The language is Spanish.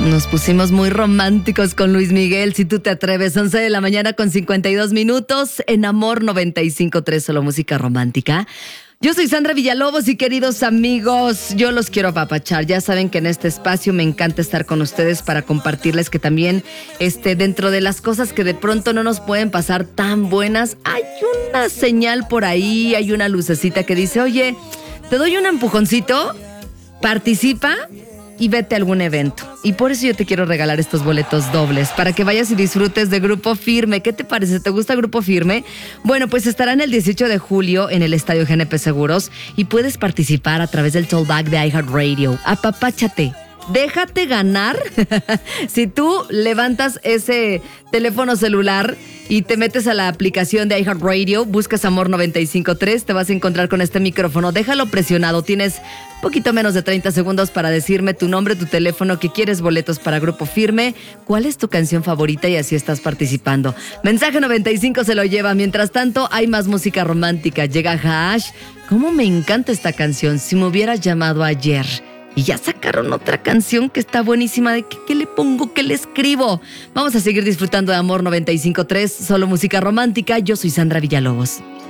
Nos pusimos muy románticos con Luis Miguel, si tú te atreves. 11 de la mañana con 52 minutos en Amor 95.3, solo música romántica. Yo soy Sandra Villalobos y queridos amigos, yo los quiero apapachar. Ya saben que en este espacio me encanta estar con ustedes para compartirles que también dentro de las cosas que de pronto no nos pueden pasar tan buenas, hay una señal por ahí, hay una lucecita que dice, oye, te doy un empujoncito, participa y vete a algún evento. Y por eso yo te quiero regalar estos boletos dobles, para que vayas y disfrutes de Grupo Firme. ¿Qué te parece? ¿Te gusta Grupo Firme? Bueno, pues estarán el 18 de julio en el Estadio GNP Seguros y puedes participar a través del Tollback de iHeartRadio. Apapáchate. Déjate ganar si tú levantas ese teléfono celular y te metes a la aplicación de iHeartRadio, buscas Amor 95.3, te vas a encontrar con este micrófono. Déjalo presionado, tienes poquito menos de 30 segundos para decirme tu nombre, tu teléfono, que quieres boletos para Grupo Firme, cuál es tu canción favorita y así estás participando. Mensaje 95 se lo lleva. Mientras tanto, hay más música romántica. Llega Hash. ¿Cómo me encanta esta canción? Si me hubieras llamado ayer. Y ya sacaron otra canción que está buenísima. ¿De qué le pongo? ¿Qué le escribo? Vamos a seguir disfrutando de Amor 95.3, solo música romántica. Yo soy Sandra Villalobos.